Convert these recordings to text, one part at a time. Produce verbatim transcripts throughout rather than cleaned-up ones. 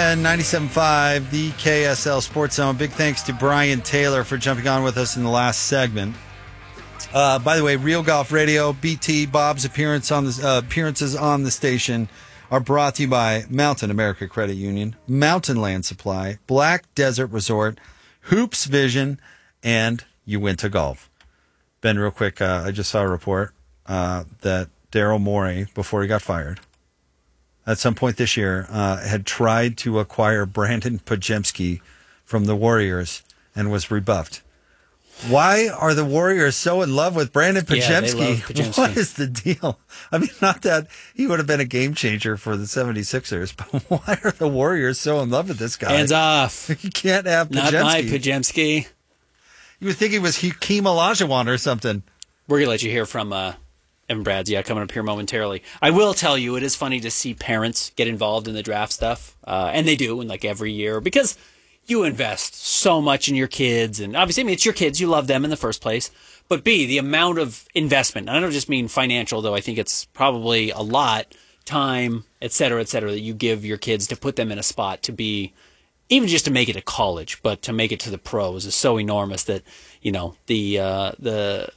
Ben, ninety-seven point five, the K S L Sports Zone. Big thanks to Brian Taylor for jumping on with us in the last segment. Uh, by the way, Real Golf Radio, B T, Bob's appearance on the, uh, appearances on the station are brought to you by Mountain America Credit Union, Mountain Land Supply, Black Desert Resort, Hoops Vision, and Uinta Golf. Ben, real quick, uh, I just saw a report uh, that Daryl Morey, before he got fired, at some point this year, uh, had tried to acquire Brandon Pajemski from the Warriors and was rebuffed. Why are the Warriors so in love with Brandon Pajemski? Yeah, they love Pajemski. What is the deal? I mean, not that he would have been a game changer for the seventy-sixers, but why are the Warriors so in love with this guy? Hands off. You can't have Pajemski. Not my Pajemski. You would think he was Hakeem Olajuwon or something. We're going to let you hear from uh, Evan Brads, yeah, coming up here momentarily. I will tell you, it is funny to see parents get involved in the draft stuff, uh, and they do, and like every year, because you invest so much in your kids, and obviously, I mean, it's your kids. You love them in the first place. But B, the amount of investment, and I don't just mean financial, though I think it's probably a lot, time, et cetera, et cetera, that you give your kids to put them in a spot to be, even just to make it to college, but to make it to the pros is so enormous that, you know, the uh, the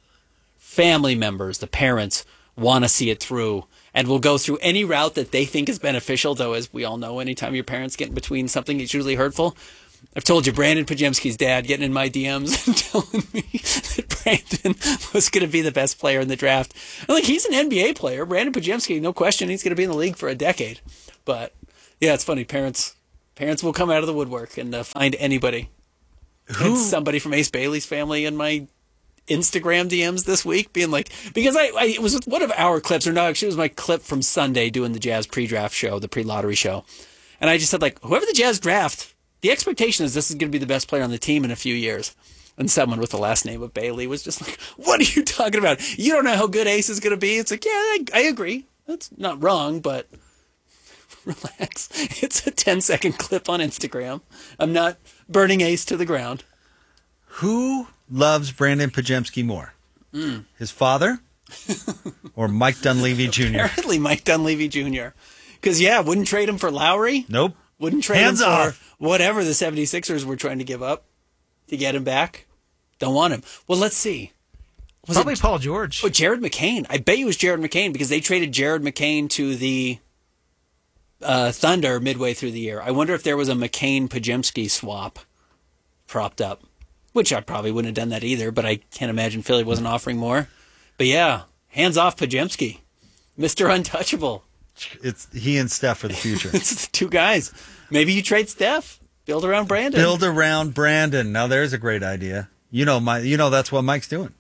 family members, the parents, want to see it through and will go through any route that they think is beneficial, though, as we all know, anytime your parents get in between something, it's usually hurtful. I've told you, Brandon Pajemski's dad getting in my D Ms and telling me that Brandon was going to be the best player in the draft. I'm like, he's an N B A player. Brandon Pajemski, no question, he's going to be in the league for a decade. But, yeah, it's funny. Parents parents will come out of the woodwork and uh, find anybody. Who? It's somebody from Ace Bailey's family in my Instagram D Ms this week being like, because I, I it was one of our clips, or no, actually it was my clip from Sunday doing the Jazz pre-draft show, the pre-lottery show. And I just said, like, whoever the Jazz draft, the expectation is this is going to be the best player on the team in a few years. And someone with the last name of Bailey was just like, what are you talking about? You don't know how good Ace is going to be? It's like, yeah, I, I agree. That's not wrong, but relax. It's a ten second clip on Instagram. I'm not burning Ace to the ground. Who loves Brandon Pajemski more? Mm. His father or Mike Dunleavy Junior? Apparently Mike Dunleavy Junior Because, yeah, wouldn't trade him for Lowry. Nope. Wouldn't trade Hands him for off. whatever the seventy-sixers were trying to give up to get him back. Don't want him. Well, let's see. Was Probably it, Paul George. Oh, Jared McCain. I bet you it was Jared McCain because they traded Jared McCain to the uh, Thunder midway through the year. I wonder if there was a McCain-Pajemski swap propped up. Which I probably wouldn't have done that either, but I can't imagine Philly wasn't offering more. But yeah, hands off Pajemski. Mister Untouchable. It's he and Steph for the future. It's the two guys. Maybe you trade Steph. Build around Brandon. Build around Brandon. Now there's a great idea. You know, my, you know that's what Mike's doing.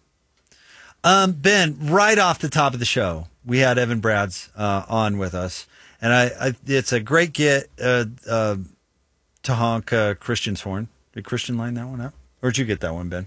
Um, Ben, right off the top of the show, we had Evan Brads uh, on with us. And I, I it's a great get uh, uh, to honk uh, Christian's horn. Did Christian line that one up? Or did you get that one, Ben?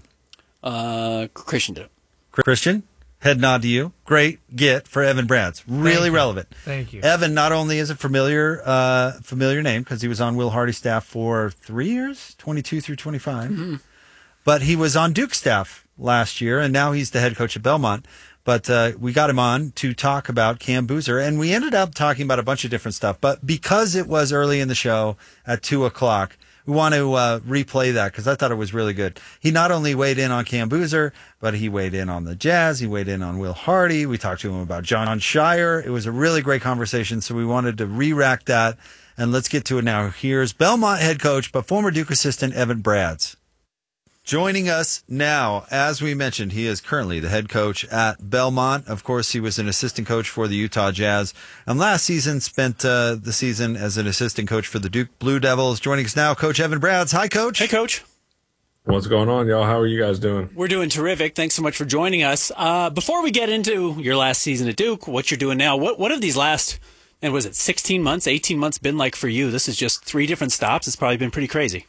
Uh, Christian did it. Christian, head nod to you. Great get for Evan Brads. Really Thank relevant. Thank you. Evan not only is a familiar uh, familiar name because he was on Will Hardy's staff for three years, twenty-two through twenty-five, mm-hmm. but he was on Duke's staff last year, and now he's the head coach at Belmont. But uh, we got him on to talk about Cam Boozer, and we ended up talking about a bunch of different stuff. But because it was early in the show at two o'clock, we want to uh, replay that because I thought it was really good. He not only weighed in on Cam Boozer, but he weighed in on the Jazz. He weighed in on Will Hardy. We talked to him about John Shire. It was a really great conversation, so we wanted to re-rack that. And let's get to it now. Here's Belmont head coach, but former Duke assistant Evan Brads. Joining us now, as we mentioned, he is currently the head coach at Belmont. Of course, he was an assistant coach for the Utah Jazz, and last season spent uh, the season as an assistant coach for the Duke Blue Devils. Joining us now, Coach Evan Brads. Hi, Coach. Hey, Coach. What's going on, y'all? How are you guys doing? We're doing terrific. Thanks so much for joining us. Uh, before we get into your last season at Duke, what you're doing now, what what have these last, and was it sixteen months, eighteen months been like for you? This is just three different stops. It's probably been pretty crazy.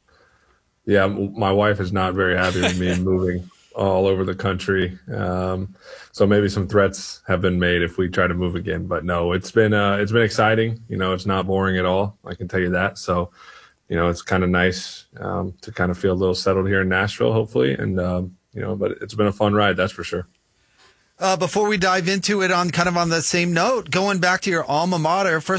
Yeah, my wife is not very happy with me moving all over the country. Um, so maybe some threats have been made if we try to move again. But no, it's been uh, it's been exciting. You know, it's not boring at all. I can tell you that. So, you know, it's kind of nice um, to kind of feel a little settled here in Nashville, hopefully. And, um, you know, but it's been a fun ride, that's for sure. Uh, before we dive into it on kind of on the same note, going back to your alma mater, first of all,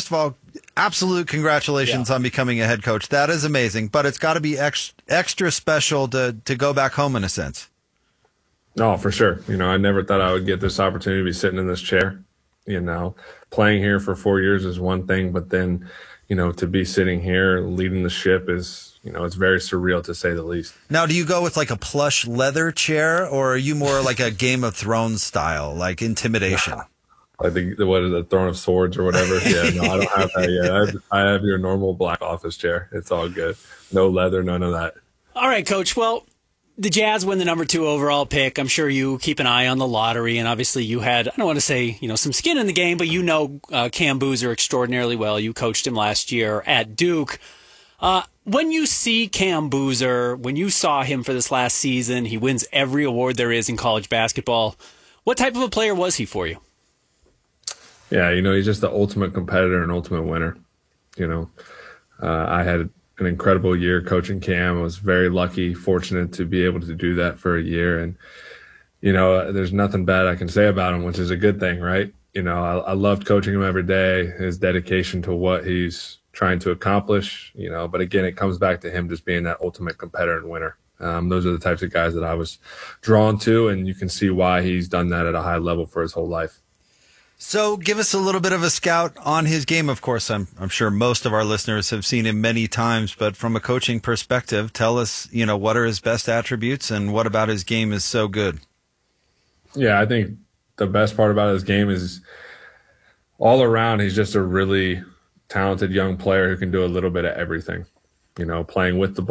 absolute congratulations Yeah. on becoming a head coach. That is amazing, but it's got to be ex- extra special to, to go back home in a sense. No, for sure. You know, I never thought I would get this opportunity to be sitting in this chair. You know, playing here for four years is one thing, but then, you know, to be sitting here leading the ship is, you know, it's very surreal to say the least. Now, do you go with like a plush leather chair, or are you more like a Game of Thrones style, like intimidation? Like the, the what is it, Throne of Swords or whatever. Yeah, no, I don't have that yet. I have, I have your normal black office chair. It's all good. No leather, none of that. All right, Coach. Well, the Jazz win the number two overall pick. I'm sure you keep an eye on the lottery, and obviously you had, I don't want to say, you know, some skin in the game, but you know uh, Cam Boozer extraordinarily well. You coached him last year at Duke. Uh, when you see Cam Boozer, when you saw him for this last season, he wins every award there is in college basketball. What type of a player was he for you? Yeah, you know, he's just the ultimate competitor and ultimate winner. You know, uh, I had an incredible year coaching Cam. I was very lucky, fortunate to be able to do that for a year. And, you know, there's nothing bad I can say about him, which is a good thing, right? You know, I, I loved coaching him every day, his dedication to what he's trying to accomplish, you know, but again, it comes back to him just being that ultimate competitor and winner. Um, those are the types of guys that I was drawn to, and you can see why he's done that at a high level for his whole life. So give us a little bit of a scout on his game. Of course, I'm, I'm sure most of our listeners have seen him many times, but from a coaching perspective, tell us, you know, what are his best attributes and what about his game is so good? Yeah, I think the best part about his game is all around, he's just a really talented young player who can do a little bit of everything, you know, playing with the ball.